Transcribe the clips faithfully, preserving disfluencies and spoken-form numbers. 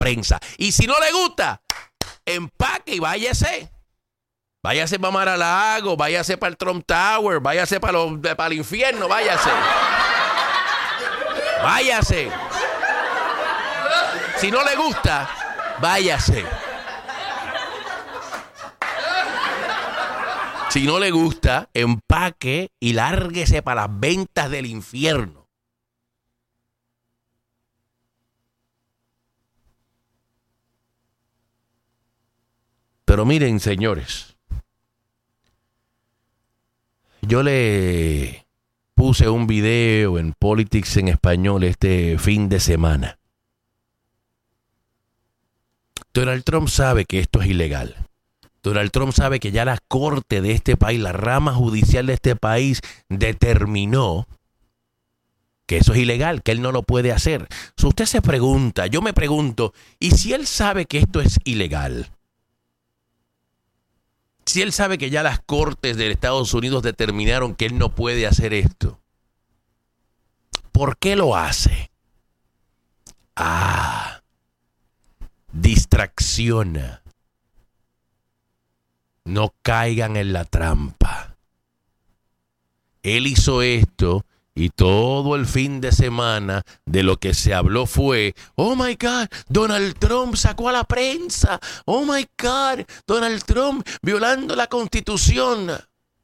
prensa. Y si no le gusta, empaque y váyase. Váyase para Mar-a-Lago, váyase para el Trump Tower, váyase para, los, para el infierno, váyase. Váyase. Si no le gusta, váyase. Si no le gusta, empaque y lárguese para las ventas del infierno. Pero miren, señores, yo le puse un video en Politics en Español este fin de semana. Donald Trump sabe que esto es ilegal. Donald Trump sabe que ya la corte de este país, la rama judicial de este país, determinó que eso es ilegal, que él no lo puede hacer. Si usted se pregunta, yo me pregunto, ¿y si él sabe que esto es ilegal? Si él sabe que ya las cortes de Estados Unidos determinaron que él no puede hacer esto, ¿por qué lo hace? Ah, distracciona. No caigan en la trampa. Él hizo esto y todo el fin de semana de lo que se habló fue, oh my God, Donald Trump sacó a la prensa. Oh my God, Donald Trump violando la Constitución.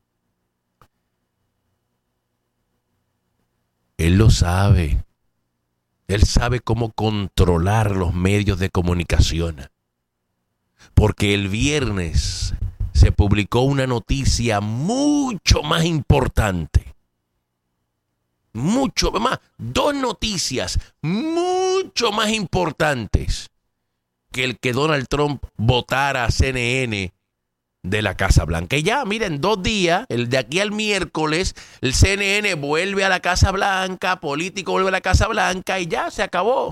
Él lo sabe. Él sabe cómo controlar los medios de comunicación. Porque el viernes se publicó una noticia mucho más importante. Mucho más. Dos noticias mucho más importantes que el que Donald Trump votara a C N N de la Casa Blanca. Y ya, miren, dos días, el de aquí al miércoles, el C N N vuelve a la Casa Blanca, Político vuelve a la Casa Blanca y ya se acabó.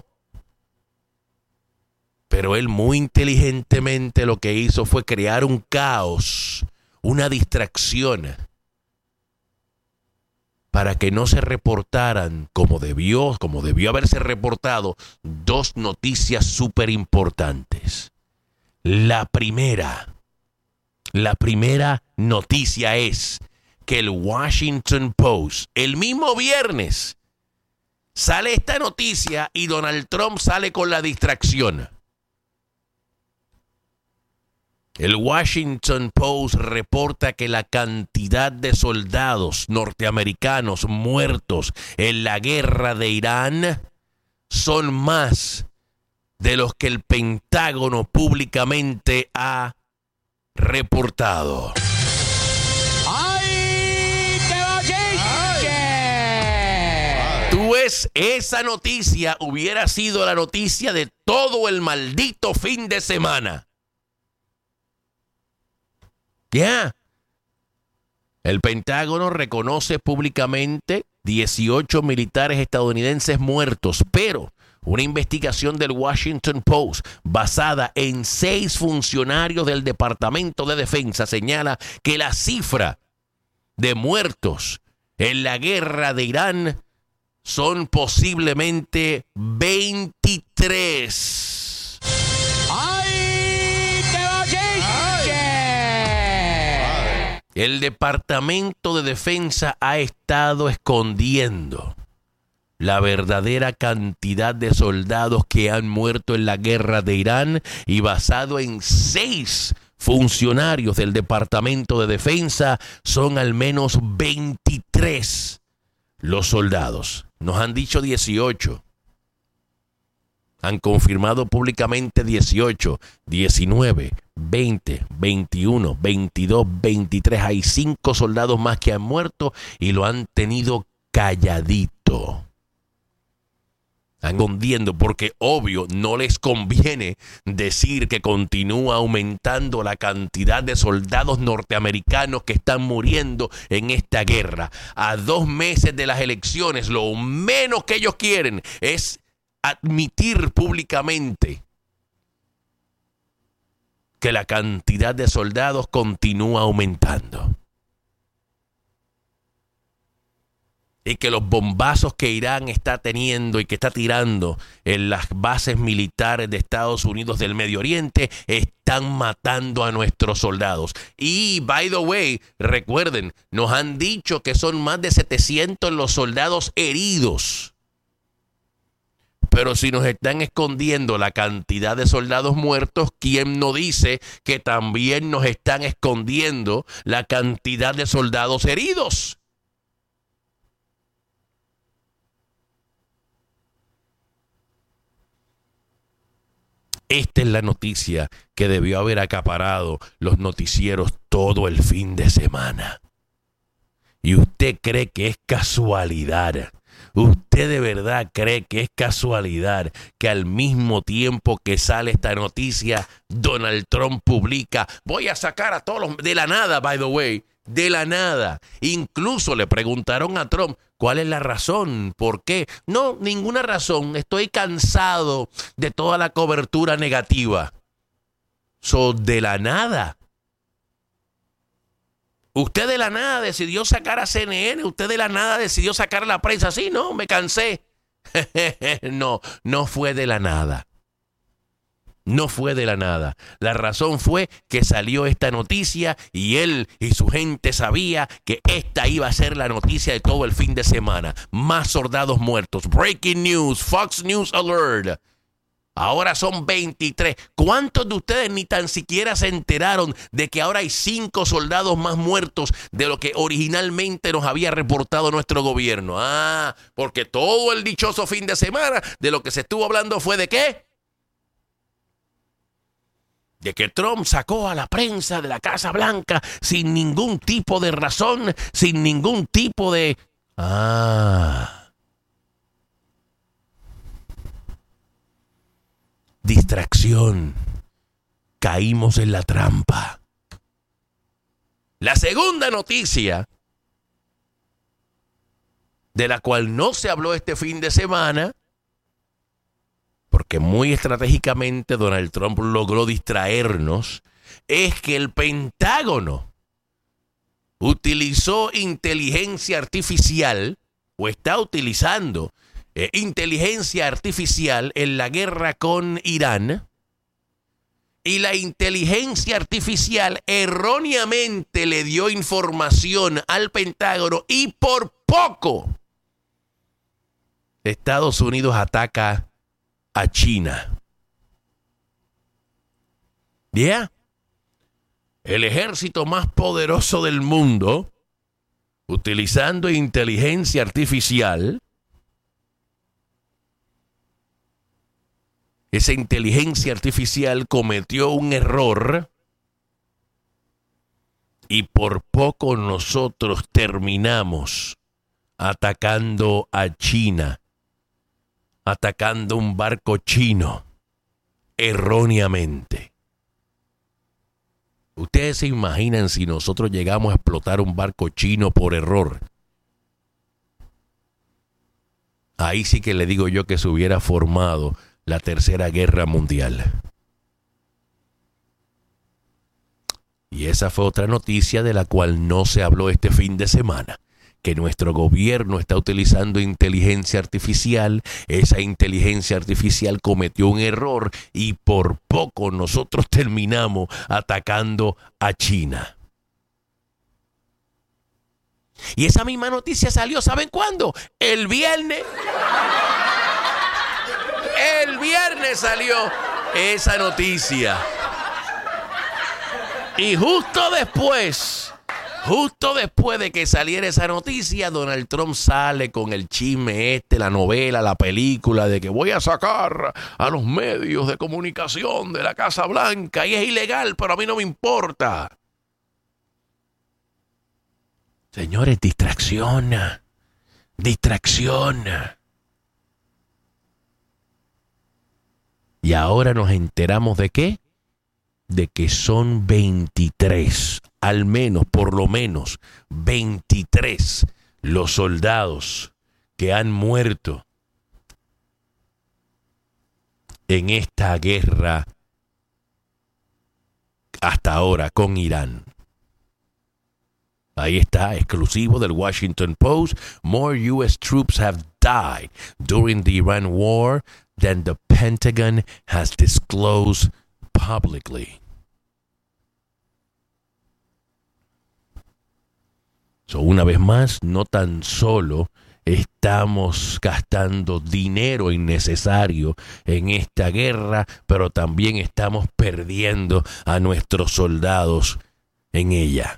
Pero él muy inteligentemente lo que hizo fue crear un caos, una distracción, para que no se reportaran como debió, como debió haberse reportado, dos noticias súper importantes. La primera, la primera noticia es que el Washington Post, el mismo viernes, sale esta noticia y Donald Trump sale con la distracción. El Washington Post reporta que la cantidad de soldados norteamericanos muertos en la guerra de Irán son más de los que el Pentágono públicamente ha reportado. ¡Ay, qué bochinche! Tú ves, esa noticia hubiera sido la noticia de todo el maldito fin de semana. Ya. Yeah. El Pentágono reconoce públicamente dieciocho militares estadounidenses muertos, pero una investigación del Washington Post basada en seis funcionarios del Departamento de Defensa señala que la cifra de muertos en la guerra de Irán son posiblemente veintitrés. El Departamento de Defensa ha estado escondiendo la verdadera cantidad de soldados que han muerto en la guerra de Irán y basado en seis funcionarios del Departamento de Defensa son al menos veintitrés los soldados. Nos han dicho dieciocho. Han confirmado públicamente dieciocho, diecinueve, veinte, veintiuno, veintidós, veintitrés. Hay cinco soldados más que han muerto y lo han tenido calladito. Están escondiendo porque, obvio, no les conviene decir que continúa aumentando la cantidad de soldados norteamericanos que están muriendo en esta guerra. A dos meses de las elecciones, lo menos que ellos quieren es admitir públicamente que la cantidad de soldados continúa aumentando. y que los bombazos que Irán está teniendo y que está tirando en las bases militares de Estados Unidos del Medio Oriente están matando a nuestros soldados. Y, by the way, recuerden, nos han dicho que son más de setecientos los soldados heridos. Pero si nos están escondiendo la cantidad de soldados muertos, ¿quién no dice que también nos están escondiendo la cantidad de soldados heridos? Esta es la noticia que debió haber acaparado los noticieros todo el fin de semana. ¿Y usted cree que es casualidad? ¿Usted de verdad cree que es casualidad que al mismo tiempo que sale esta noticia, Donald Trump publica, voy a sacar a todos los... De la nada, by the way, de la nada. Incluso le preguntaron a Trump, ¿cuál es la razón? ¿Por qué? No, ninguna razón. Estoy cansado de toda la cobertura negativa. So, de la nada. Usted de la nada decidió sacar a C N N. Usted de la nada decidió sacar a la prensa. Sí, no, me cansé. No, no fue de la nada. No fue de la nada. La razón fue que salió esta noticia y él y su gente sabía que esta iba a ser la noticia de todo el fin de semana. Más soldados muertos. Breaking news. Fox News alert. Ahora son veintitrés. ¿Cuántos de ustedes ni tan siquiera se enteraron de que ahora hay cinco soldados más muertos de lo que originalmente nos había reportado nuestro gobierno? Ah, porque todo el dichoso fin de semana de lo que se estuvo hablando fue de ¿qué? De que Trump sacó a la prensa de la Casa Blanca sin ningún tipo de razón, sin ningún tipo de... Ah... Distracción. Caímos en la trampa. La segunda noticia, de la cual no se habló este fin de semana, porque muy estratégicamente Donald Trump logró distraernos, es que el Pentágono utilizó inteligencia artificial, o está utilizando Eh, inteligencia artificial en la guerra con Irán, y la inteligencia artificial erróneamente le dio información al Pentágono y por poco Estados Unidos ataca a China. ¿Ya? Yeah. El ejército más poderoso del mundo, utilizando inteligencia artificial, esa inteligencia artificial cometió un error y por poco nosotros terminamos atacando a China, atacando un barco chino erróneamente. ¿Ustedes se imaginan si nosotros llegamos a explotar un barco chino por error? Ahí sí que le digo yo que se hubiera formado la Tercera Guerra Mundial. Y esa fue otra noticia de la cual no se habló este fin de semana, que nuestro gobierno está utilizando inteligencia artificial. Esa inteligencia artificial cometió un error y por poco nosotros terminamos atacando a China. Y esa misma noticia salió, ¿saben cuándo? El viernes. El viernes salió esa noticia. Y justo después, justo después de que saliera esa noticia, Donald Trump sale con el chisme este, la novela, la película, de que voy a sacar a los medios de comunicación de la Casa Blanca y es ilegal, pero a mí no me importa. Señores, distracción, distracción. Y ahora nos enteramos de qué, de que son veintitrés, al menos, por lo menos, veintitrés los soldados que han muerto en esta guerra hasta ahora con Irán. Ahí está, exclusivo del Washington Post. More U S troops have died during the Iran war than the Pentagon has disclosed publicly. So, una vez más, no tan solo estamos gastando dinero innecesario en esta guerra, pero también estamos perdiendo a nuestros soldados en ella.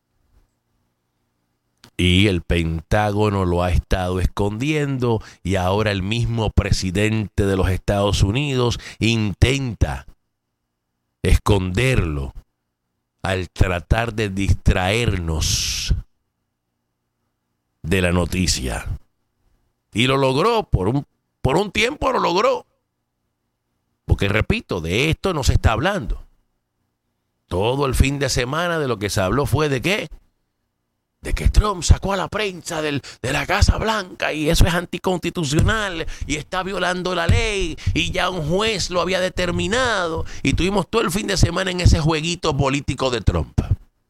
Y el Pentágono lo ha estado escondiendo y ahora el mismo presidente de los Estados Unidos intenta esconderlo al tratar de distraernos de la noticia. Y lo logró, por un, por un tiempo lo logró. Porque repito, de esto no se está hablando. Todo el fin de semana de lo que se habló fue de qué. De que Trump sacó a la prensa del, de la Casa Blanca y eso es anticonstitucional y está violando la ley y ya un juez lo había determinado y tuvimos todo el fin de semana en ese jueguito político de Trump.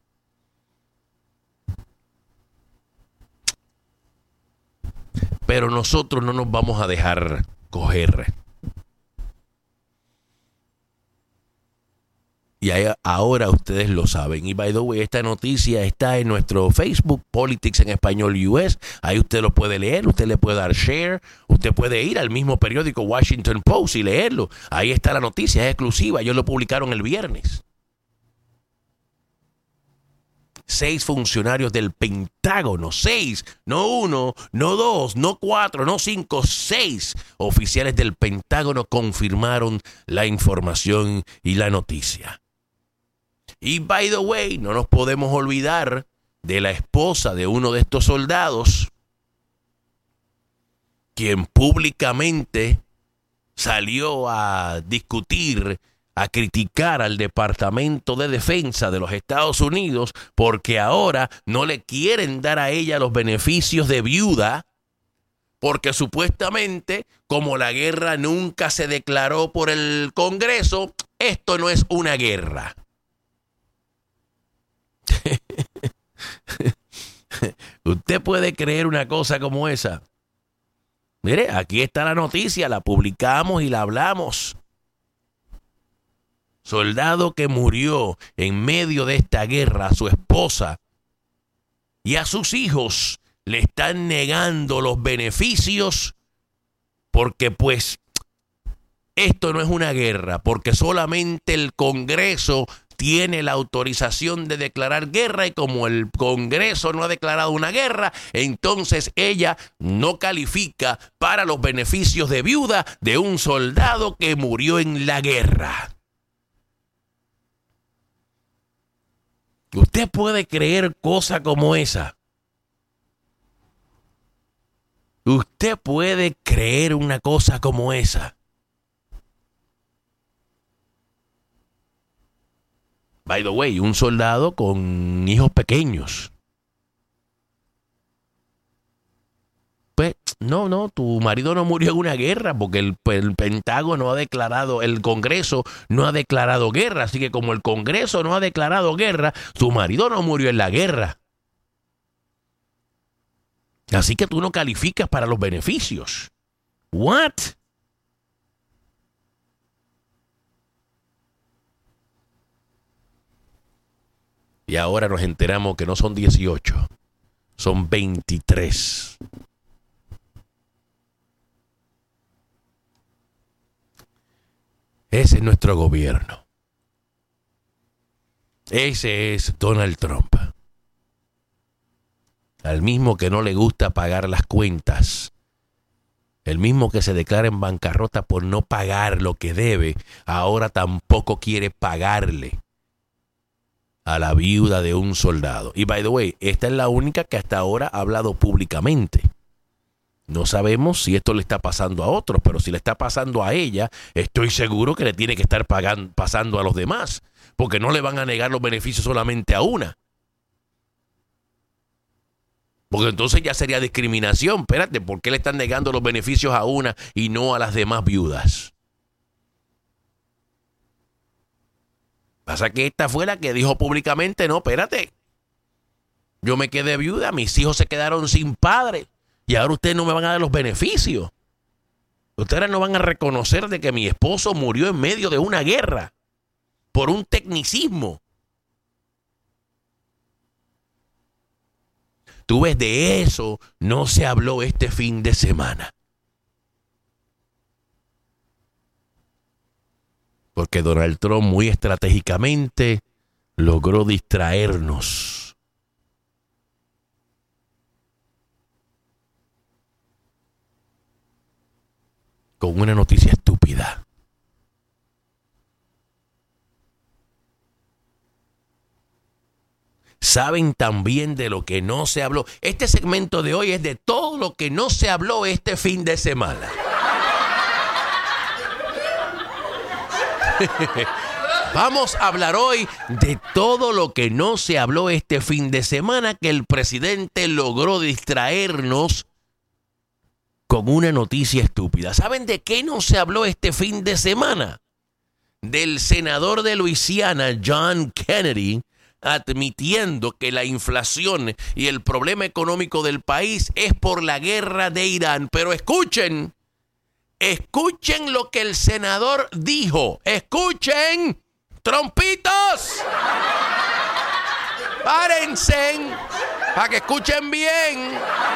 Pero nosotros no nos vamos a dejar coger. Y ahora ustedes lo saben. Y by the way, esta noticia está en nuestro Facebook, Politics en Español U S. Ahí usted lo puede leer, usted le puede dar share. Usted puede ir al mismo periódico Washington Post y leerlo. Ahí está la noticia, es exclusiva. Ellos lo publicaron el viernes. Seis funcionarios del Pentágono, seis, no uno, no dos, no cuatro, no cinco, seis oficiales del Pentágono confirmaron la información y la noticia. Y by the way, no nos podemos olvidar de la esposa de uno de estos soldados, quien públicamente salió a discutir, a criticar al Departamento de Defensa de los Estados Unidos porque ahora no le quieren dar a ella los beneficios de viuda, porque supuestamente, como la guerra nunca se declaró por el Congreso, esto no es una guerra. ¿Usted puede creer una cosa como esa? Mire, aquí está la noticia, la publicamos y la hablamos. Soldado que murió en medio de esta guerra, a su esposa y a sus hijos le están negando los beneficios porque pues esto no es una guerra, porque solamente el Congreso tiene la autorización de declarar guerra y como el Congreso no ha declarado una guerra, entonces ella no califica para los beneficios de viuda de un soldado que murió en la guerra. ¿Usted puede creer cosa como esa? ¿Usted puede creer una cosa como esa? By the way, un soldado con hijos pequeños. Pues, no, no, tu marido no murió en una guerra porque el, el Pentágono ha declarado, el Congreso no ha declarado guerra. Así que como el Congreso no ha declarado guerra, tu marido no murió en la guerra. Así que tú no calificas para los beneficios. ¿What? Y ahora nos enteramos que no son dieciocho, son veintitrés. Ese es nuestro gobierno. Ese es Donald Trump. Al mismo que no le gusta pagar las cuentas. El mismo que se declara en bancarrota por no pagar lo que debe, ahora tampoco quiere pagarle a la viuda de un soldado. Y by the way, esta es la única que hasta ahora ha hablado públicamente. No sabemos si esto le está pasando a otros, pero si le está pasando a ella, estoy seguro que le tiene que estar pagando, pasando a los demás, porque no le van a negar los beneficios solamente a una. Porque entonces ya sería discriminación. Espérate, ¿por qué le están negando los beneficios a una y no a las demás viudas? Pasa que esta fue la que dijo públicamente, no, espérate. Yo me quedé viuda, mis hijos se quedaron sin padre y ahora ustedes no me van a dar los beneficios. Ustedes no van a reconocer de que mi esposo murió en medio de una guerra por un tecnicismo. Tú ves, de eso no se habló este fin de semana. Porque Donald Trump muy estratégicamente logró distraernos. Con una noticia estúpida. Saben también de lo que no se habló. Este segmento de hoy es de todo lo que no se habló este fin de semana. Vamos a hablar hoy de todo lo que no se habló este fin de semana, que el presidente logró distraernos con una noticia estúpida. ¿Saben de qué no se habló este fin de semana? Del senador de Luisiana, John Kennedy, admitiendo que la inflación y el problema económico del país es por la guerra de Irán. Pero escuchen, escuchen lo que el senador dijo. Escuchen, trompitos. Párense para que escuchen bien.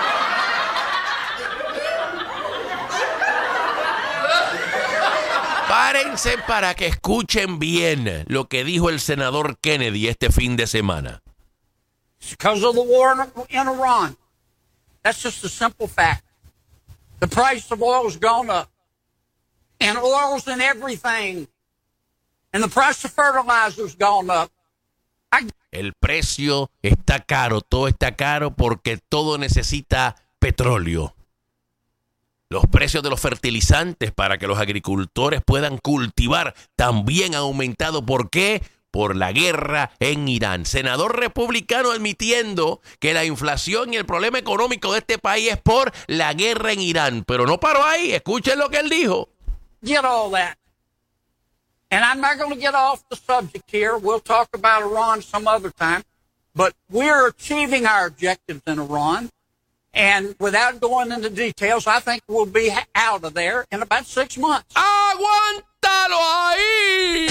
Párense para que escuchen bien lo que dijo el senador Kennedy este fin de semana. Because of the war in Iran. That's just a simple fact. The price of oil's gone up. And oil's in everything. And the price of fertilizer's gone up. I... El precio está caro, todo está caro porque todo necesita petróleo. Los precios de los fertilizantes para que los agricultores puedan cultivar también han aumentado. ¿Por qué? Por la guerra en Irán. Senador republicano admitiendo que la inflación y el problema económico de este país es por la guerra en Irán. Pero no paró ahí. Escuchen lo que él dijo. Get all that. And I'm not going to get off the subject here. We'll talk about Iran some other time. But we're achieving our objectives in Iran. And without going into details, I think we'll be out of there in about six months. ¡Aguántalo ahí!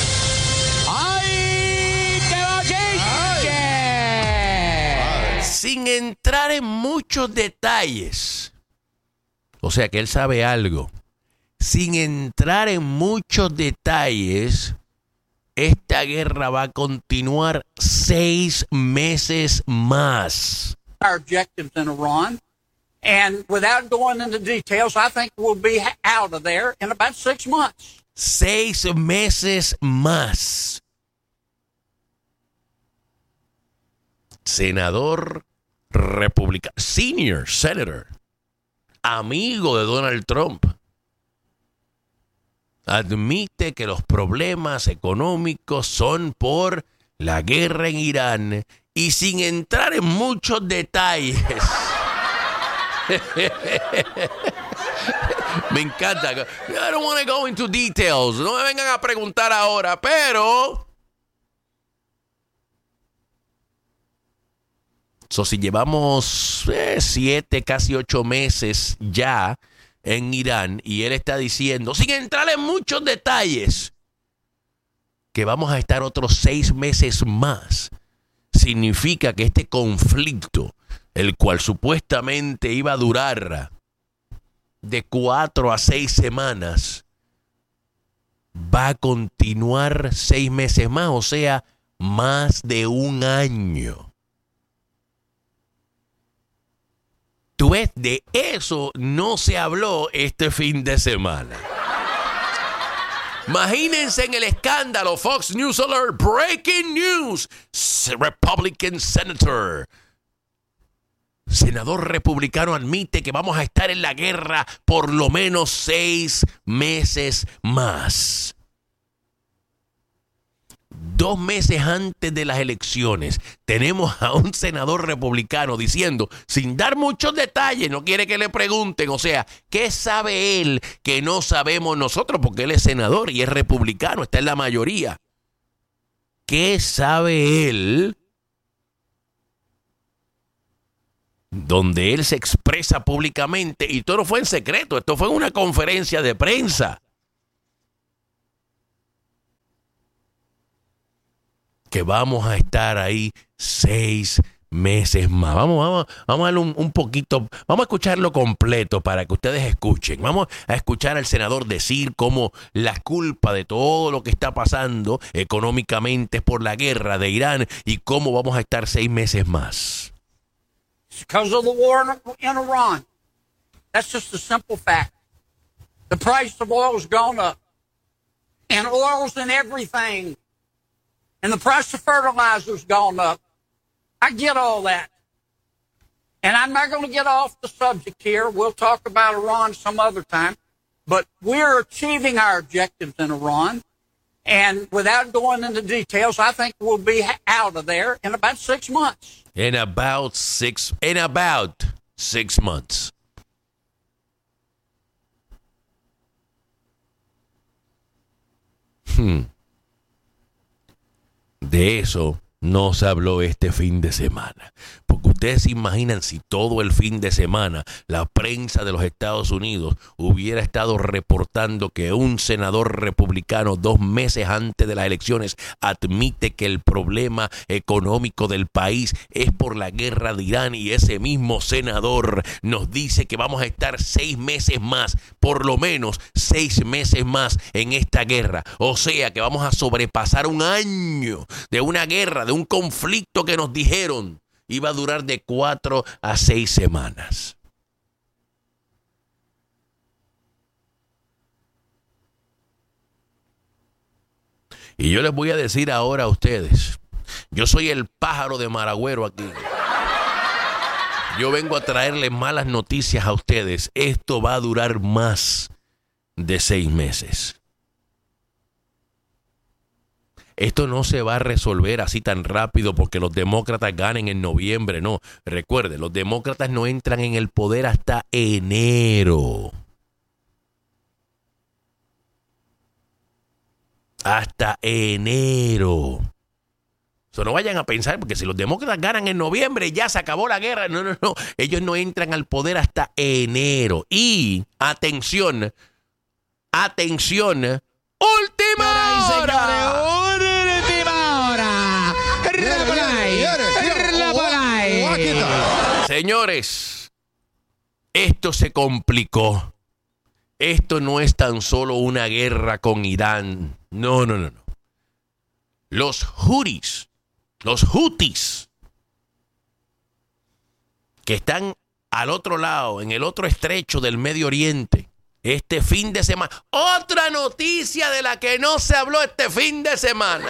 ¡Ay, te lo dije! Sin entrar en muchos detalles. O sea que él sabe algo. Sin entrar en muchos detalles, esta guerra va a continuar seis meses más. Our objectives in Iran, and without going into details, I think we'll be out of there in about six months. Seis meses más. Senador republicano, senior senator, amigo de Donald Trump, admite que los problemas económicos son por la guerra en Irán. Y sin entrar en muchos detalles. Me encanta. I don't want to go into details. No me vengan a preguntar ahora, pero... So, si llevamos eh, siete, casi ocho meses ya en Irán y él está diciendo, sin entrar en muchos detalles, que vamos a estar otros seis meses más. Significa que este conflicto, el cual supuestamente iba a durar de cuatro a seis semanas, va a continuar seis meses más, o sea, más de un año. Tú ves, de eso no se habló este fin de semana. Imagínense en el escándalo. Fox News Alert, breaking news. Republican Senator. Senador republicano admite que vamos a estar en la guerra por lo menos seis meses más. Dos meses antes de las elecciones, tenemos a un senador republicano diciendo, sin dar muchos detalles, no quiere que le pregunten, o sea, ¿qué sabe él que no sabemos nosotros? Porque él es senador y es republicano, está en la mayoría. ¿Qué sabe él donde él se expresa públicamente, y todo no fue en secreto, esto fue en una conferencia de prensa, que vamos a estar ahí seis meses más. Vamos, vamos, vamos a darle un, un poquito, vamos a escucharlo completo para que ustedes escuchen. Vamos a escuchar al senador decir cómo la culpa de todo lo que está pasando económicamente es por la guerra de Irán y cómo vamos a estar seis meses más. Because of the war in Iran. That's just a simple fact. The price of oil's gone up. And oil's in everything. And the price of fertilizer's gone up. I get all that. And I'm not going to get off the subject here. We'll talk about Iran some other time. But we're achieving our objectives in Iran. And without going into details, I think we'll be out of there in about six months. In about six, in about six months. Hmm. De eso no se habló este fin de semana. Porque ustedes se imaginan si todo el fin de semana la prensa de los Estados Unidos hubiera estado reportando que un senador republicano dos meses antes de las elecciones admite que el problema económico del país es por la guerra de Irán, y ese mismo senador nos dice que vamos a estar seis meses más, por lo menos seis meses más en esta guerra. O sea que vamos a sobrepasar un año de una guerra, de un conflicto que nos dijeron iba a durar de cuatro a seis semanas. Y yo les voy a decir ahora a ustedes, yo soy el pájaro de Maragüero aquí. Yo vengo a traerles malas noticias a ustedes. Esto va a durar más de seis meses. Esto no se va a resolver así tan rápido porque los demócratas ganen en noviembre, no. Recuerden, los demócratas no entran en el poder hasta enero. Hasta enero. So, no vayan a pensar, porque si los demócratas ganan en noviembre, ya se acabó la guerra. No, no, no. Ellos no entran al poder hasta enero. Y, atención, atención, última hora. Señores, esto se complicó. Esto no es tan solo una guerra con Irán. No, no, no, no. Los Houthis, los Houthis, que están al otro lado, en el otro estrecho del Medio Oriente, este fin de semana. Otra noticia de la que no se habló este fin de semana.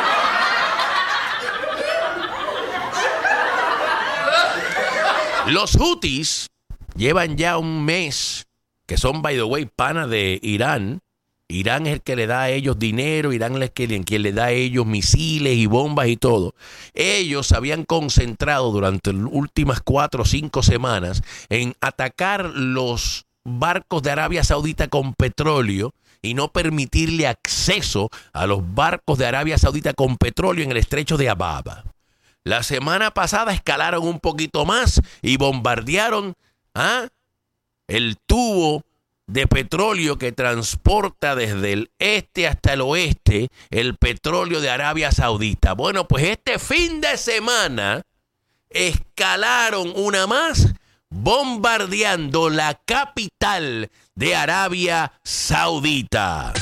Los Houthis llevan ya un mes, que son, by the way, panas de Irán. Irán es el que le da a ellos dinero, Irán es quien, quien le da a ellos misiles y bombas y todo. Ellos se habían concentrado durante las últimas cuatro o cinco semanas en atacar los barcos de Arabia Saudita con petróleo y no permitirle acceso a los barcos de Arabia Saudita con petróleo en el estrecho de Ababa. La semana pasada escalaron un poquito más y bombardearon ¿ah? el tubo de petróleo que transporta desde el este hasta el oeste el petróleo de Arabia Saudita. Bueno, pues este fin de semana escalaron una más, bombardeando la capital de Arabia Saudita.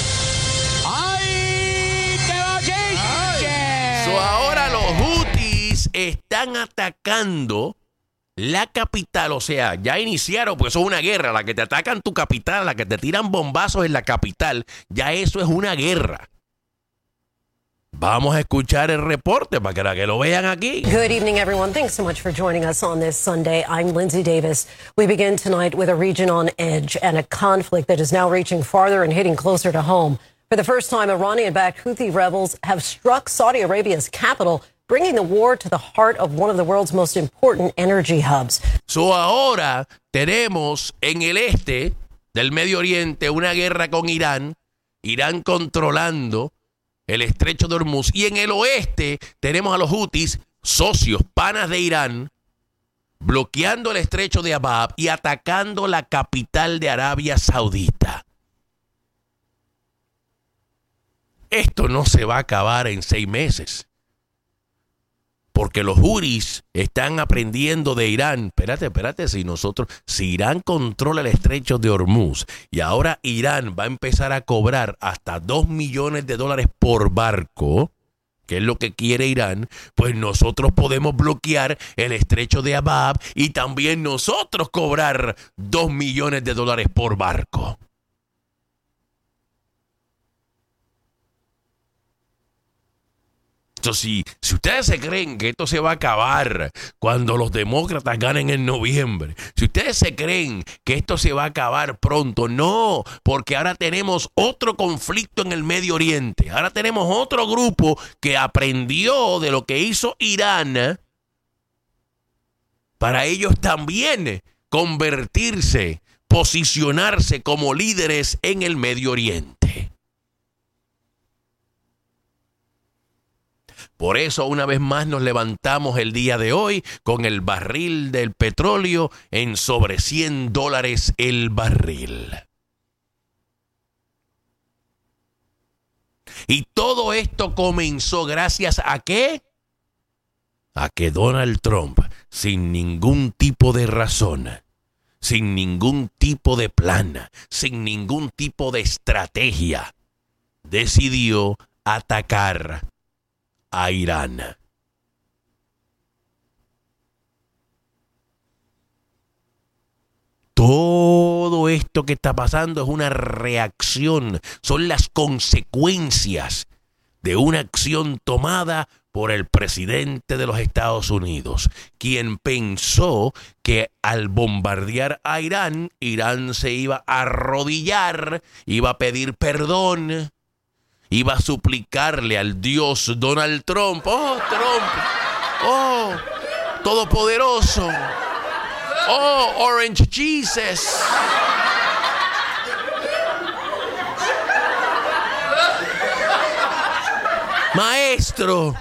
¡Ay, qué So, ahora los Houthis están atacando la capital, o sea, ya iniciaron, pues eso es una guerra, la que te atacan tu capital, la que te tiran bombazos en la capital, ya eso es una guerra. Vamos a escuchar el reporte para que, la que lo vean aquí. Good evening, everyone. Thanks so much for joining us on this Sunday. I'm Lindsay Davis. We begin tonight with a region on edge and a conflict that is now reaching farther and hitting closer to home. For the first time, Iranian-backed Houthi rebels have struck Saudi Arabia's capital, bringing the war to the heart of one of the world's most important energy hubs. So, ahora tenemos en el este del Medio Oriente una guerra con Irán, Irán controlando el estrecho de Hormuz, y en el oeste tenemos a los Houthis, socios, panas de Irán, bloqueando el estrecho de Abab y atacando la capital de Arabia Saudita. Esto no se va a acabar en seis meses. Porque los huris están aprendiendo de Irán. Espérate, espérate, si nosotros, si Irán controla el estrecho de Hormuz y ahora Irán va a empezar a cobrar hasta dos millones de dólares por barco, que es lo que quiere Irán, pues nosotros podemos bloquear el estrecho de Abab y también nosotros cobrar dos millones de dólares por barco. Entonces, si, si ustedes se creen que esto se va a acabar cuando los demócratas ganen en noviembre, si ustedes se creen que esto se va a acabar pronto, no, porque ahora tenemos otro conflicto en el Medio Oriente. Ahora tenemos otro grupo que aprendió de lo que hizo Irán para ellos también convertirse, posicionarse como líderes en el Medio Oriente. Por eso, una vez más, nos levantamos el día de hoy con el barril del petróleo en sobre cien dólares el barril. Y todo esto comenzó gracias a ¿qué? A que Donald Trump, sin ningún tipo de razón, sin ningún tipo de plan, sin ningún tipo de estrategia, decidió atacar a Irán. Todo esto que está pasando es una reacción, son las consecuencias de una acción tomada por el presidente de los Estados Unidos, quien pensó que al bombardear a Irán, Irán se iba a arrodillar, iba a pedir perdón, iba a suplicarle al Dios Donald Trump. ¡Oh, Trump! ¡Oh, todopoderoso! ¡Oh, Orange Jesus! Maestro.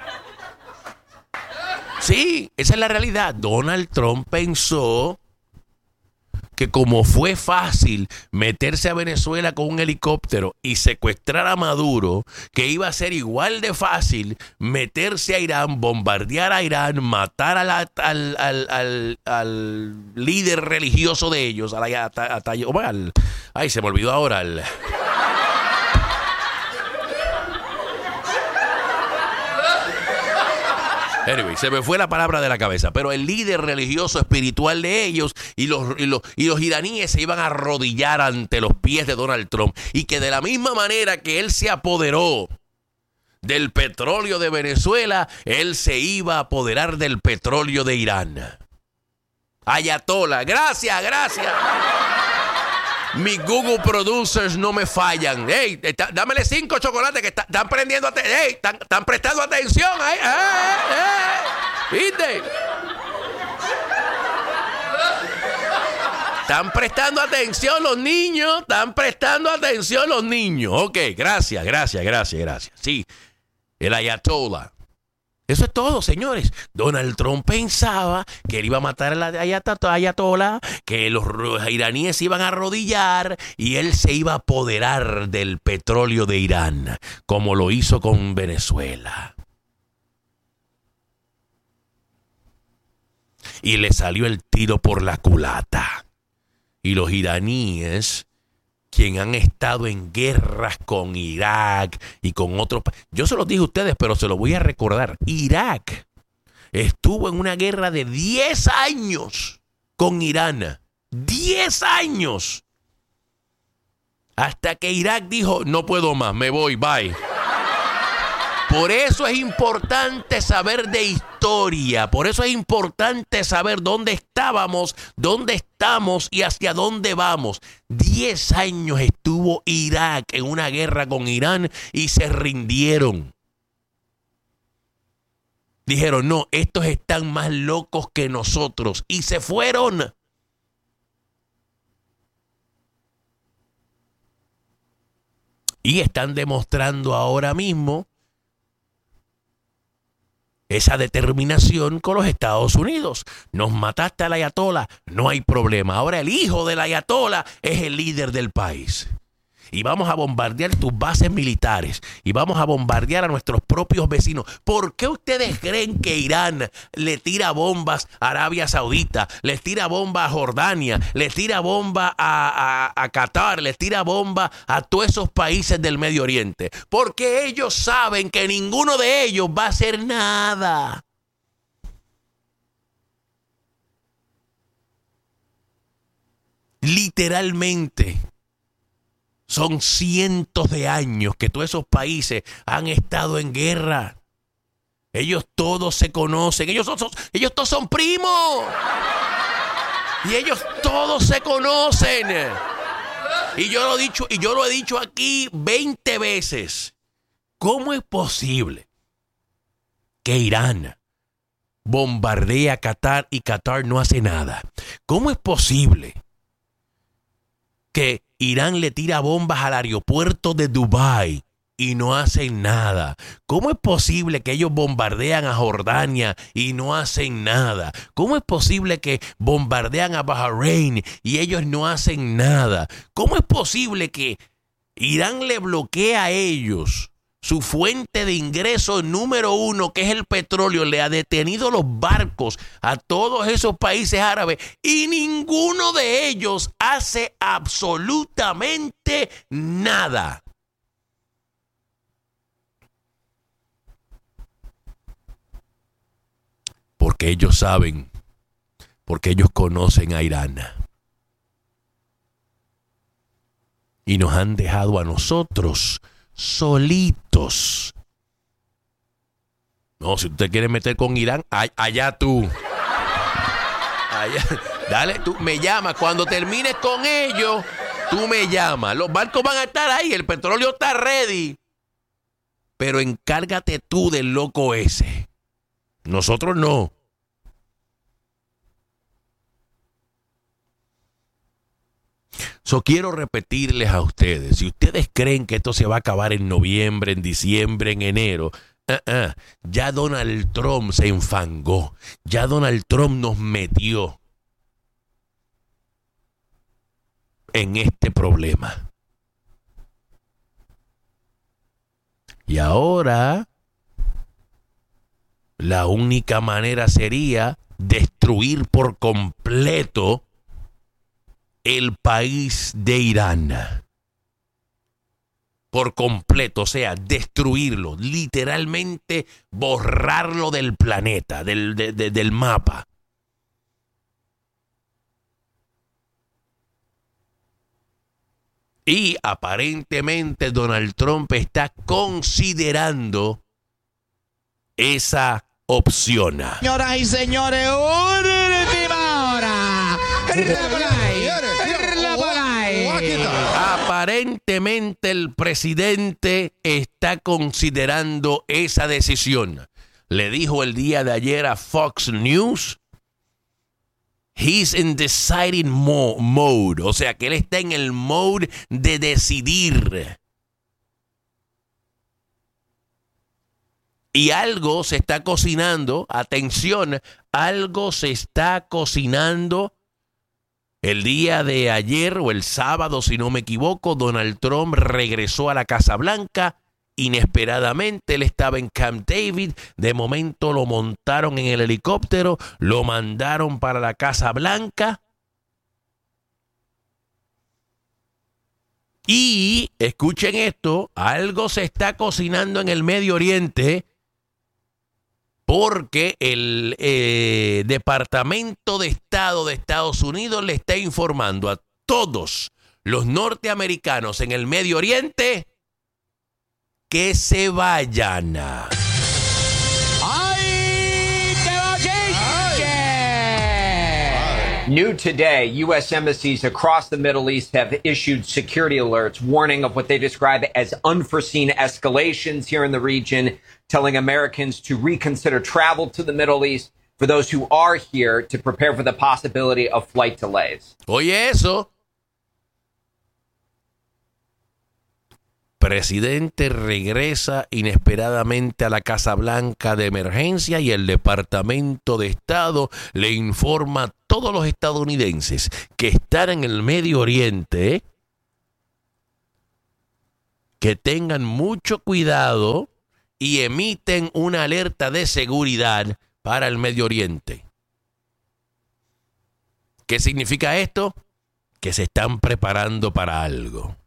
Sí, esa es la realidad. Donald Trump pensó que como fue fácil meterse a Venezuela con un helicóptero y secuestrar a Maduro, que iba a ser igual de fácil meterse a Irán, bombardear a Irán, matar a la, al, al, al, al líder religioso de ellos, a la, a, a, a, al, ay, se me olvidó ahora, el... Anyway, se me fue la palabra de la cabeza, pero el líder religioso espiritual de ellos y los, y los, y los iraníes se iban a arrodillar ante los pies de Donald Trump, y que de la misma manera que él se apoderó del petróleo de Venezuela, él se iba a apoderar del petróleo de Irán. Ayatollah, gracias, gracias. Mis Google producers no me fallan. Hey, está, dámele cinco chocolates que están está prendiendo atención. Hey, están, están prestando atención. Hey, hey, hey. ¿Viste? Están prestando atención los niños. Están prestando atención los niños. Ok, gracias, gracias, gracias, gracias. Sí, el Ayatollah. Eso es todo, señores. Donald Trump pensaba que él iba a matar a la Ayatollah, que los iraníes se iban a arrodillar y él se iba a apoderar del petróleo de Irán, como lo hizo con Venezuela. Y le salió el tiro por la culata. Y los iraníes, quien han estado en guerras con Irak y con otros países. Yo se los dije a ustedes, pero se los voy a recordar. Irak estuvo en una guerra de diez años con Irán. diez años. Hasta que Irak dijo, no puedo más, me voy, bye. Por eso es importante saber de historia, por eso es importante saber dónde estábamos, dónde estamos y hacia dónde vamos. Diez años estuvo Irak en una guerra con Irán y se rindieron. Dijeron, no, estos están más locos que nosotros, y se fueron. Y están demostrando ahora mismo esa determinación con los Estados Unidos. Nos mataste al ayatolá, no hay problema. Ahora el hijo del ayatolá es el líder del país. Y vamos a bombardear tus bases militares. Y vamos a bombardear a nuestros propios vecinos. ¿Por qué ustedes creen que Irán le tira bombas a Arabia Saudita? Les tira bomba a Jordania. Les tira bomba a, a, a Qatar. Les tira bomba a todos esos países del Medio Oriente. Porque ellos saben que ninguno de ellos va a hacer nada. Literalmente. Son cientos de años que todos esos países han estado en guerra. Ellos todos se conocen. Ellos, son, ellos todos son primos. Y ellos todos se conocen. Y yo lo he dicho, y yo lo he dicho aquí veinte veces. ¿Cómo es posible que Irán bombardea a Qatar y Qatar no hace nada? ¿Cómo es posible que Irán le tira bombas al aeropuerto de Dubái y no hacen nada? ¿Cómo es posible que ellos bombardean a Jordania y no hacen nada? ¿Cómo es posible que bombardean a Bahrein y ellos no hacen nada? ¿Cómo es posible que Irán le bloquea a ellos su fuente de ingreso número uno, que es el petróleo, le ha detenido los barcos a todos esos países árabes y ninguno de ellos hace absolutamente nada? Porque ellos saben, porque ellos conocen a Irán. Y nos han dejado a nosotros solitos. No, si tú te quieres meter con Irán, allá tú. Allá. Dale, tú me llamas. Cuando termines con ellos, tú me llamas. Los barcos van a estar ahí, el petróleo está ready. Pero encárgate tú del loco ese. Nosotros no. So, quiero repetirles a ustedes, si ustedes creen que esto se va a acabar en noviembre, en diciembre, en enero, uh-uh, ya Donald Trump se enfangó, ya Donald Trump nos metió en este problema. Y ahora la única manera sería destruir por completo el país de Irán. Por completo, o sea, destruirlo, literalmente borrarlo del planeta, del, de, de, del mapa. Y aparentemente Donald Trump está considerando esa opción. Señoras y señores, última hora. Aparentemente el presidente está considerando esa decisión. Le dijo el día de ayer a Fox News, he's in deciding mo- mode, o sea que él está en el mode de decidir. Y algo se está cocinando, atención, algo se está cocinando. El día de ayer o el sábado, si no me equivoco, Donald Trump regresó a la Casa Blanca. Inesperadamente, él estaba en Camp David. De momento lo montaron en el helicóptero, lo mandaron para la Casa Blanca. Y, escuchen esto, algo se está cocinando en el Medio Oriente, porque el eh, Departamento de Estado de Estados Unidos le está informando a todos los norteamericanos en el Medio Oriente que se vayan. ¡Ay, qué bochinche! New today, U S embassies across the Middle East have issued security alerts warning of what they describe as unforeseen escalations here in the region, telling Americans to reconsider travel to the Middle East for those who are here to prepare for the possibility of flight delays. Oye eso. presidente regresa inesperadamente a la Casa Blanca de emergencia y el Departamento de Estado le informa a todos los estadounidenses que están en el Medio Oriente que tengan mucho cuidado y emiten una alerta de seguridad para el Medio Oriente. ¿Qué significa esto? Que se están preparando para algo.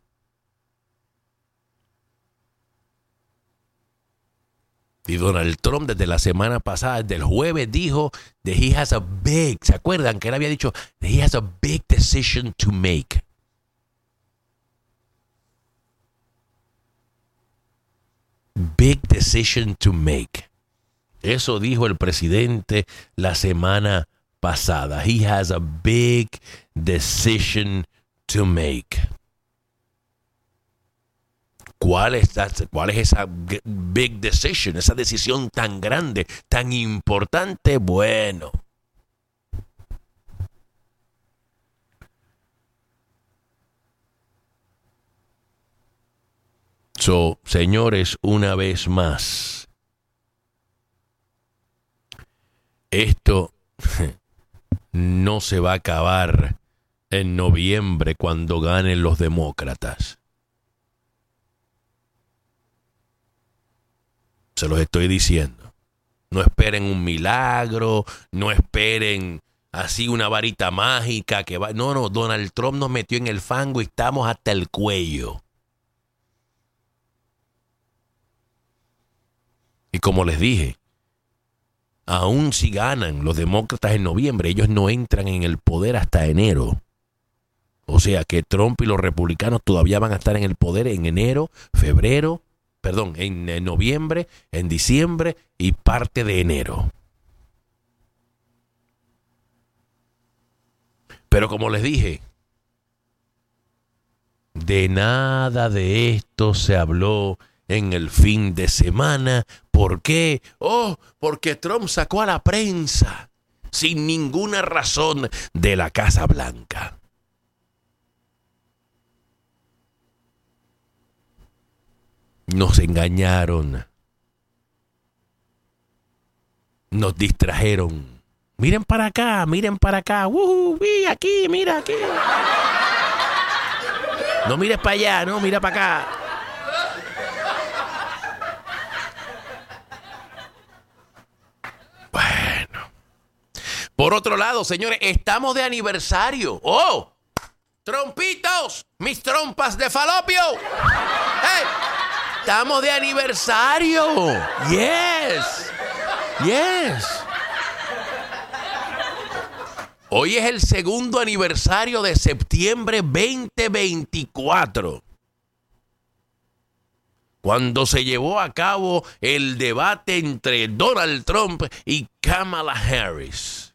Y Donald Trump desde la semana pasada, desde el jueves, dijo that he has a big, ¿se acuerdan? Que él había dicho that he has a big decision to make. Big decision to make. Eso dijo el presidente la semana pasada. He has a big decision to make. ¿Cuál es, ¿Cuál es esa big decision, esa decisión tan grande, tan importante? Bueno, so, señores, una vez más, esto no se va a acabar en noviembre cuando ganen los demócratas. Se los estoy diciendo. No esperen un milagro, no esperen así una varita mágica que va. No, no, Donald Trump nos metió en el fango y estamos hasta el cuello. Y como les dije, aún si ganan los demócratas en noviembre, ellos no entran en el poder hasta enero. O sea que Trump y los republicanos todavía van a estar en el poder en enero, febrero, perdón, en, en noviembre, en diciembre y parte de enero. Pero como les dije, de nada de esto se habló en el fin de semana. ¿Por qué? Oh, porque Trump sacó a la prensa sin ninguna razón de la Casa Blanca. Nos engañaron. Nos distrajeron. Miren para acá, miren para acá. Uh, vi aquí, mira aquí. No mires para allá, no, mira para acá. Bueno. Por otro lado, señores, estamos de aniversario. ¡Oh! ¡Trompitos! ¡Mis trompas de falopio! ¡Hey! ¡Estamos de aniversario! ¡Yes! ¡Yes! Hoy es el segundo aniversario de septiembre veinte veinticuatro, cuando se llevó a cabo el debate entre Donald Trump y Kamala Harris.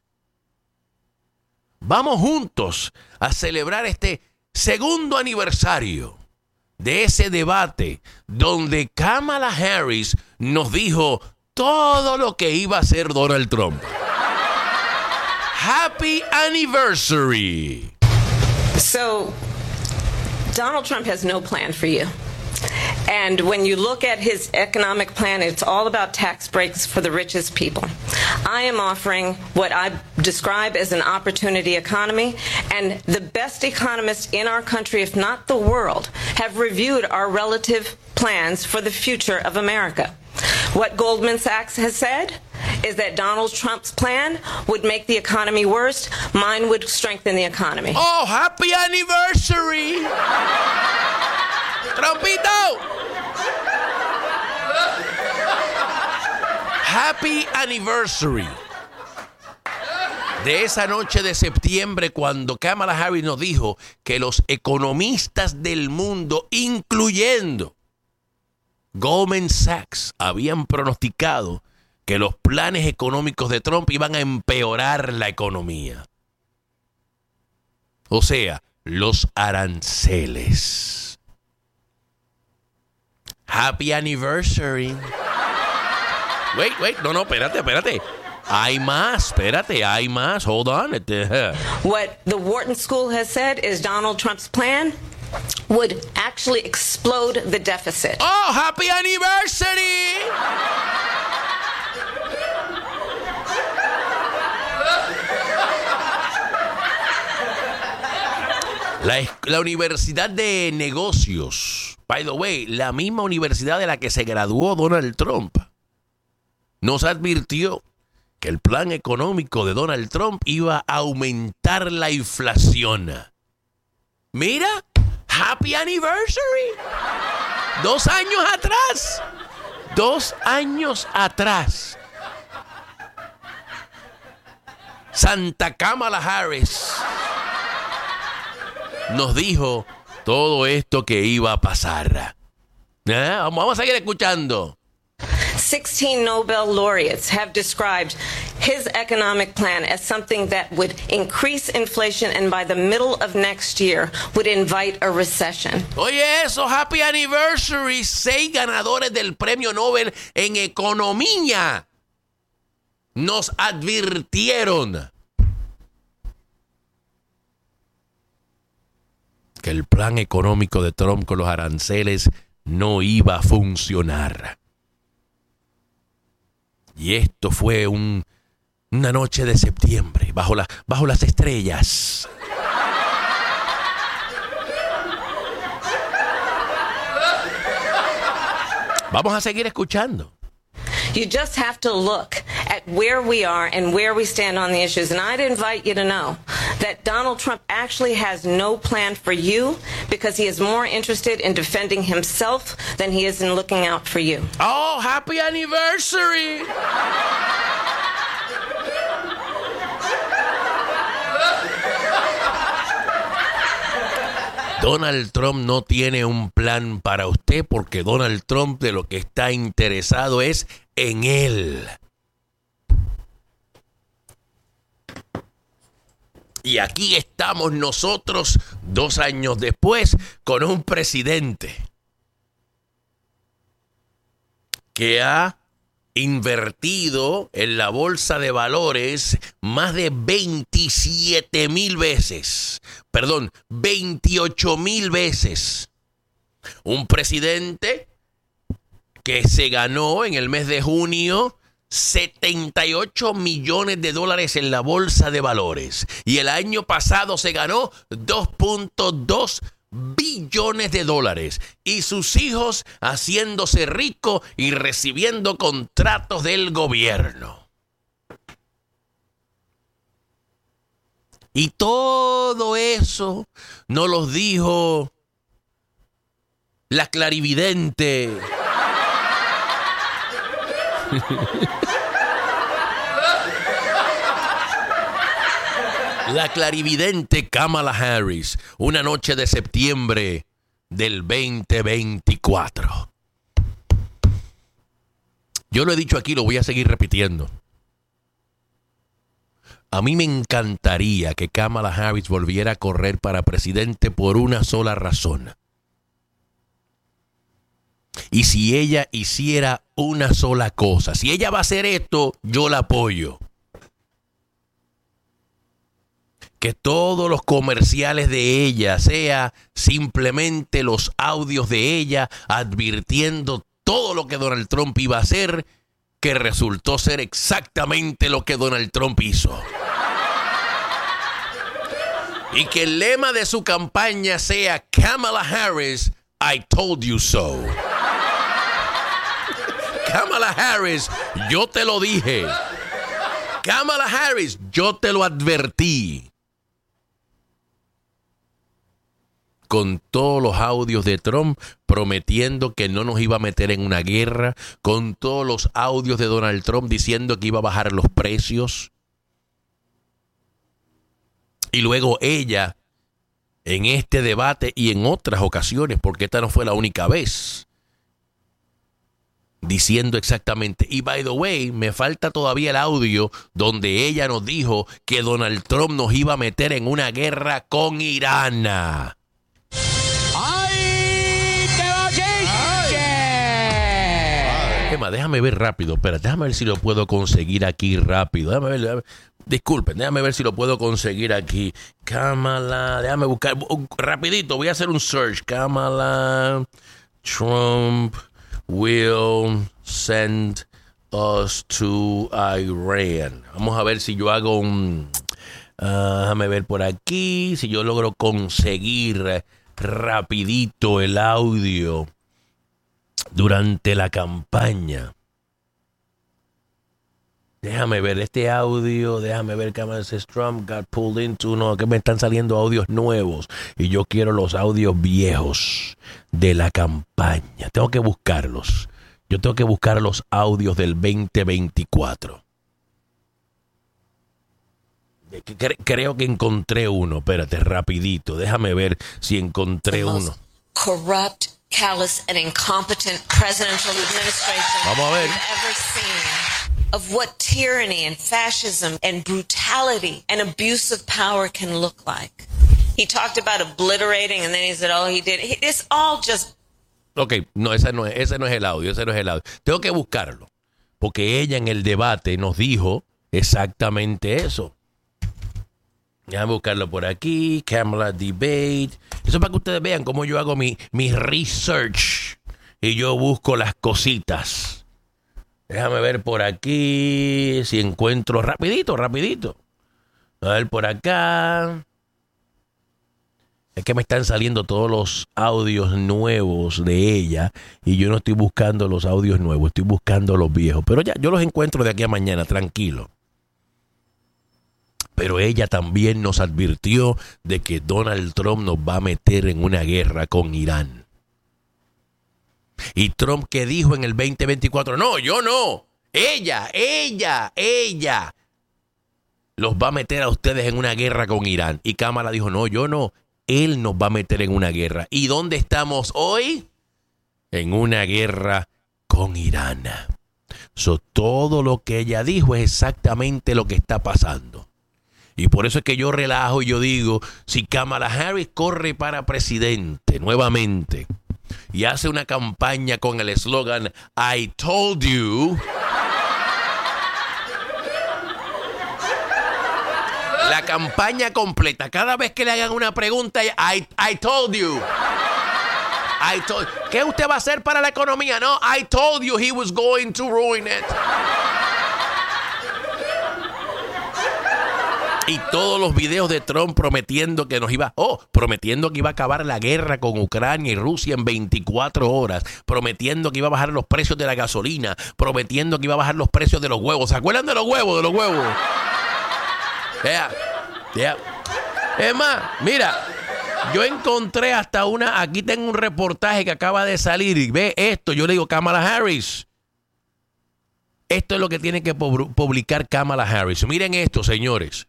Vamos juntos a celebrar este segundo aniversario de ese debate donde Kamala Harris nos dijo todo lo que iba a hacer Donald Trump. Happy anniversary. So, Donald Trump has no plan for you. And when you look at his economic plan, it's all about tax breaks for the richest people. I am offering what I describe as an opportunity economy, and the best economists in our country, if not the world, have reviewed our relative plans for the future of America. What Goldman Sachs has said is that Donald Trump's plan would make the economy worse. Mine would strengthen the economy. Oh, happy anniversary! ¡Trumpito! Happy anniversary de esa noche de septiembre cuando Kamala Harris nos dijo que los economistas del mundo, incluyendo Goldman Sachs, habían pronosticado que los planes económicos de Trump iban a empeorar la economía. O sea, los aranceles. Happy anniversary. Wait, wait, no, no, espérate, espérate. Hay más, espérate, hay más. Hold on. What the Wharton School has said is Donald Trump's plan would actually explode the deficit. Oh, happy anniversary! La, la Universidad de Negocios, by the way, la misma universidad de la que se graduó Donald Trump, nos advirtió que el plan económico de Donald Trump iba a aumentar la inflación. Mira, happy anniversary. Dos años atrás. Dos años atrás. Santa Kamala Harris nos dijo todo esto que iba a pasar. ¿Eh? Vamos a seguir escuchando. sixteen Nobel laureates have described his economic plan as something that would increase inflation and by the middle of next year would invite a recession. Oye, eso, happy anniversary. Seis ganadores del premio Nobel en economía nos advirtieron que el plan económico de Trump con los aranceles no iba a funcionar. Y esto fue un, una noche de septiembre, bajo, la, bajo las estrellas. Vamos a seguir escuchando. You just have to look at where we are and where we stand on the issues. And I'd invite you to know that Donald Trump actually has no plan for you because he is more interested in defending himself than he is in looking out for you. Oh, happy anniversary! Donald Trump no tiene un plan para usted porque Donald Trump de lo que está interesado es en él. Y aquí estamos nosotros dos años después con un presidente que ha invertido en la bolsa de valores más de veintisiete mil veces. Perdón, veintiocho mil veces. Un presidente que se ganó en el mes de junio setenta y ocho millones de dólares en la bolsa de valores. Y el año pasado se ganó dos punto dos billones de dólares. Y sus hijos haciéndose ricos y recibiendo contratos del gobierno. Y todo eso nos lo dijo la clarividente. La clarividente Kamala Harris, una noche de septiembre del veinte veinticuatro. Yo lo he dicho aquí, lo voy a seguir repitiendo. A mí me encantaría que Kamala Harris volviera a correr para presidente por una sola razón. Y si ella hiciera una sola cosa, si ella va a hacer esto, yo la apoyo. Que todos los comerciales de ella sea simplemente los audios de ella advirtiendo todo lo que Donald Trump iba a hacer, que resultó ser exactamente lo que Donald Trump hizo. Y que el lema de su campaña sea Kamala Harris, I told you so. Kamala Harris, yo te lo dije. Kamala Harris, yo te lo advertí. Con todos los audios de Trump prometiendo que no nos iba a meter en una guerra, con todos los audios de Donald Trump diciendo que iba a bajar los precios. Y luego ella, en este debate y en otras ocasiones, porque esta no fue la única vez, diciendo exactamente, y by the way, me falta todavía el audio donde ella nos dijo que Donald Trump nos iba a meter en una guerra con Irán. ¡Ay, qué bochinche! Emma, déjame ver rápido, espera, déjame ver si lo puedo conseguir aquí rápido. Déjame ver, déjame, Disculpen, déjame ver si lo puedo conseguir aquí. Kamala, déjame buscar. Uh, rapidito, voy a hacer un search. Kamala Trump will send us to Iran. Vamos a ver si yo hago un... Uh, déjame ver por aquí. Si yo logro conseguir rapidito el audio durante la campaña. Déjame ver este audio, déjame ver qué más es Trump got pulled into, no, que me están saliendo audios nuevos y yo quiero los audios viejos de la campaña. Tengo que buscarlos. Yo tengo que buscar los audios del veinte veinticuatro. Cre- creo que encontré uno. Espérate, rapidito. Déjame ver si encontré uno. Corrupt, callous, and incompetent presidential administration Vamos a ver. we've ever seen. Of what tyranny and fascism and brutality and abuse of power can look like. He talked about obliterating and then he said, oh, he did. It's all just... Ok, no, ese no, es, ese no es el audio, ese no es el audio. Tengo que buscarlo, porque ella en el debate nos dijo exactamente eso. Déjame buscarlo por aquí, Kamala Debate. Eso es para que ustedes vean cómo yo hago mi, mi research y yo busco las cositas. Déjame ver por aquí si encuentro rapidito, rapidito. A ver por acá. Es que me están saliendo todos los audios nuevos de ella y yo no estoy buscando los audios nuevos, estoy buscando los viejos. Pero ya, yo los encuentro de aquí a mañana, tranquilo. Pero ella también nos advirtió de que Donald Trump nos va a meter en una guerra con Irán. Y Trump, que dijo en el veinte veinticuatro, no, yo no, ella, ella, ella los va a meter a ustedes en una guerra con Irán. Y Kamala dijo, no, yo no, él nos va a meter en una guerra. ¿Y dónde estamos hoy? En una guerra con Irán. So, todo lo que ella dijo es exactamente lo que está pasando. Y por eso es que yo relajo y yo digo, si Kamala Harris corre para presidente nuevamente y hace una campaña con el eslogan I told you, la campaña completa, cada vez que le hagan una pregunta, I, I told you. I told, ¿qué usted va a hacer para la economía? No, I told you he was going to ruin it. Y todos los videos de Trump prometiendo que nos iba, oh, prometiendo que iba a acabar la guerra con Ucrania y Rusia en veinticuatro horas, prometiendo que iba a bajar los precios de la gasolina, prometiendo que iba a bajar los precios de los huevos. ¿Se acuerdan de los huevos? De los huevos. Yeah, yeah. Es más, mira, yo encontré hasta una, aquí tengo un reportaje que acaba de salir y ve esto, yo le digo Kamala Harris. Esto es lo que tiene que publicar Kamala Harris. Miren esto, señores.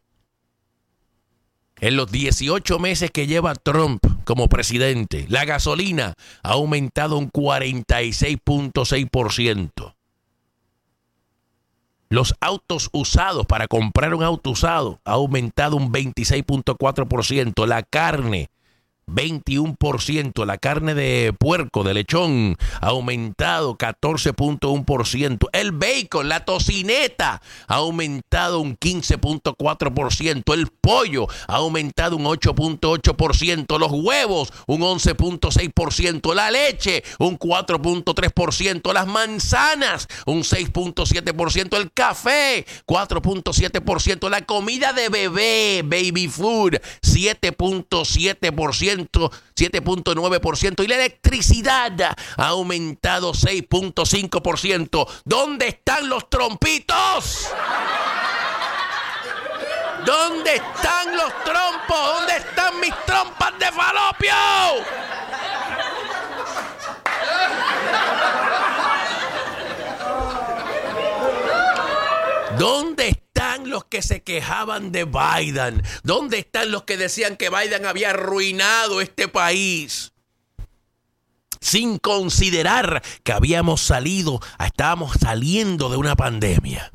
En los dieciocho meses que lleva Trump como presidente, la gasolina ha aumentado un cuarenta y seis punto seis por ciento. Los autos usados, para comprar un auto usado, ha aumentado un veintiséis punto cuatro por ciento. La carne, veintiuno por ciento. La carne de puerco, de lechón, ha aumentado catorce punto uno por ciento. El bacon, la tocineta, ha aumentado un quince punto cuatro por ciento. El pollo ha aumentado un ocho punto ocho por ciento. Los huevos, un once punto seis por ciento. La leche, un cuatro punto tres por ciento. Las manzanas, un seis punto siete por ciento. El café, cuatro punto siete por ciento. La comida de bebé, baby food, siete punto siete por ciento. siete punto nueve por ciento y la electricidad ha aumentado seis punto cinco por ciento. ¿Dónde están los trompitos? ¿Dónde están los trompos? ¿Dónde están mis trompas de falopio? ¿Dónde están los que se quejaban de Biden? ¿Dónde están los que decían que Biden había arruinado este país? Sin considerar que habíamos salido, estábamos saliendo de una pandemia.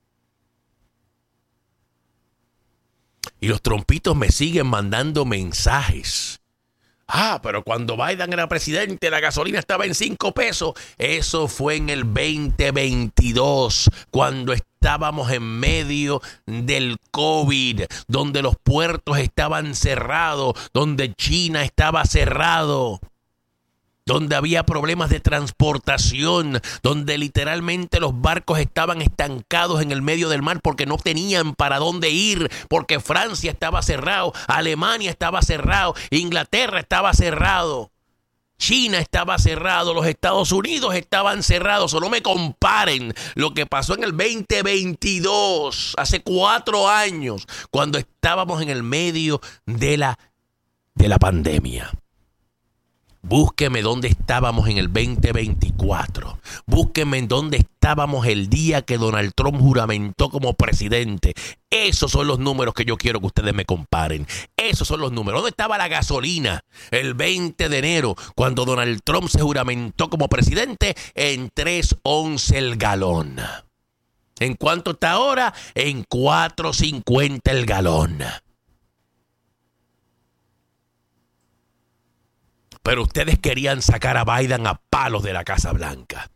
Y los trompitos me siguen mandando mensajes. Ah, pero cuando Biden era presidente, la gasolina estaba en cinco pesos. Eso fue en el veinte veintidós, cuando estaba estábamos en medio del COVID, donde los puertos estaban cerrados, donde China estaba cerrado, donde había problemas de transportación, donde literalmente los barcos estaban estancados en el medio del mar porque no tenían para dónde ir, porque Francia estaba cerrado, Alemania estaba cerrado, Inglaterra estaba cerrado, China estaba cerrado, los Estados Unidos estaban cerrados. Solo me comparen lo que pasó en el veinte veintidós, hace cuatro años, cuando estábamos en el medio de la, de la pandemia. Búsqueme dónde estábamos en el veinte veinticuatro. Búsqueme en dónde estábamos el día que Donald Trump juramentó como presidente. Esos son los números que yo quiero que ustedes me comparen. Esos son los números. ¿Dónde estaba la gasolina el veinte de enero cuando Donald Trump se juramentó como presidente? En tres once el galón. ¿En cuánto está ahora? En cuatro cincuenta el galón. Pero ustedes querían sacar a Biden a palos de la Casa Blanca.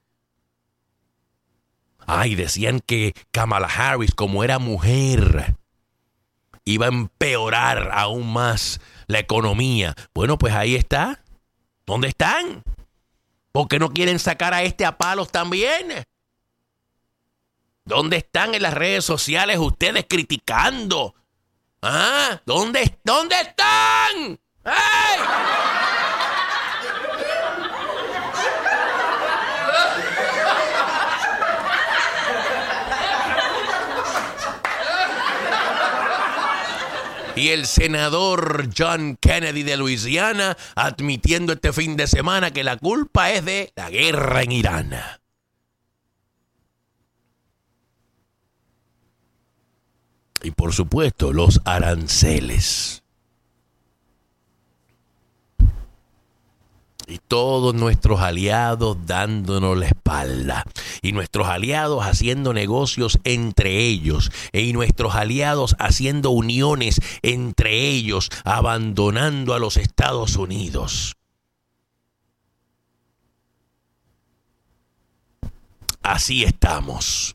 Ay, decían que Kamala Harris, como era mujer, iba a empeorar aún más la economía. Bueno, pues ahí está. ¿Dónde están? ¿Por qué no quieren sacar a este a palos también? ¿Dónde están en las redes sociales ustedes criticando? ¿Ah? ¿Dónde, dónde están? ¡Ay! Y el senador John Kennedy de Luisiana admitiendo este fin de semana que la culpa es de la guerra en Irán. Y por supuesto, los aranceles. Y todos nuestros aliados dándonos la espalda. Y nuestros aliados haciendo negocios entre ellos. Y nuestros aliados haciendo uniones entre ellos, abandonando a los Estados Unidos. Así estamos.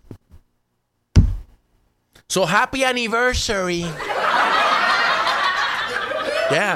So happy anniversary. Yeah.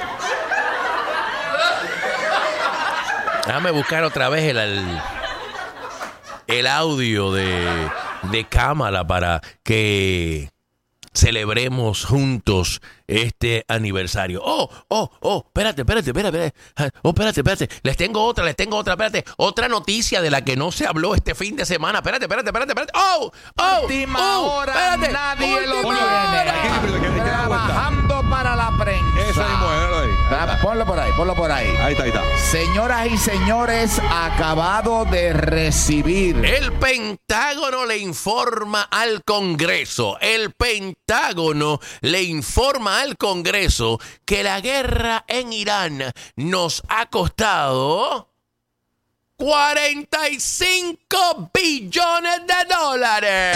Déjame buscar otra vez el, el, el audio de, de Kamala para que celebremos juntos este aniversario. Oh, oh, oh, espérate, espérate, espérate, espérate. Oh, espérate, espérate. Les tengo otra, les tengo otra, espérate. Otra noticia de la que no se habló este fin de semana. Espérate, espérate, espérate, espérate. Oh, oh, última oh, hora, espérate. nadie Última lo hora. tiene. Trabajando para la prensa. Eso mismo, míralo ahí. Da- Ponlo por ahí, ponlo por ahí. Ahí está, ahí está. Señoras y señores, acabado de recibir El Pentágono le informa al Congreso, el Pentágono le informa al Congreso que la guerra en Irán nos ha costado cuarenta y cinco billones de dólares.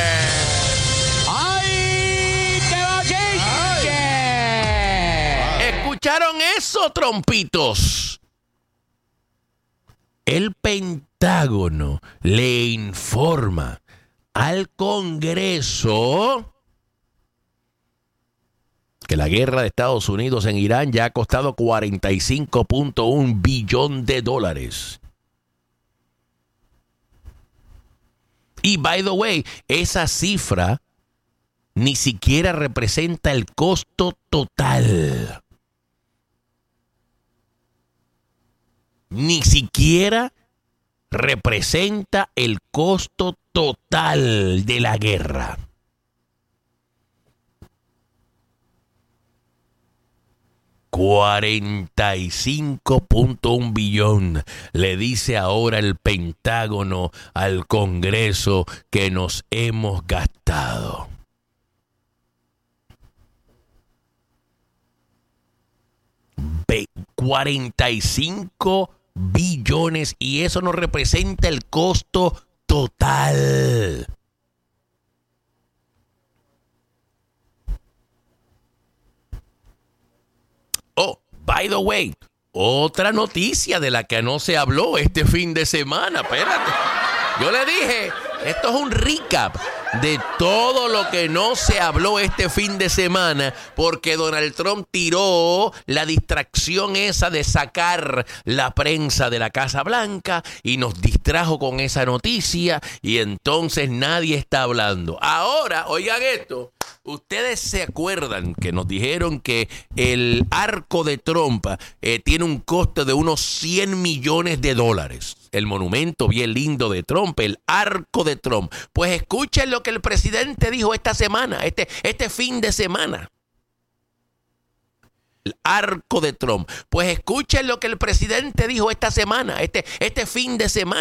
¡Ay, qué bochinche! ¿Escucharon eso, trompitos? El Pentágono le informa al Congreso que la guerra de Estados Unidos en Irán ya ha costado cuarenta y cinco punto uno billón de dólares. Y, by the way, esa cifra ni siquiera representa el costo total. Ni siquiera representa el costo total de la guerra. cuarenta y cinco punto uno billón, le dice ahora el Pentágono al Congreso que nos hemos gastado. Ve- cuarenta y cinco billones, y eso no representa el costo total. Oh, by the way, otra noticia de la que no se habló este fin de semana. Espérate. Yo le dije, esto es un recap. de todo lo que no se habló este fin de semana, porque Donald Trump tiró la distracción esa de sacar la prensa de la Casa Blanca y nos distrajo con esa noticia y entonces nadie está hablando. Ahora, oigan esto, ustedes se acuerdan que nos dijeron que el arco de Trump eh, tiene un costo de unos cien millones de dólares. El monumento bien lindo de Trump, el arco de Trump. Pues escuchen lo que el presidente dijo esta semana, este, este fin de semana. El arco de Trump. Pues escuchen lo que el presidente dijo esta semana, este, este fin de semana.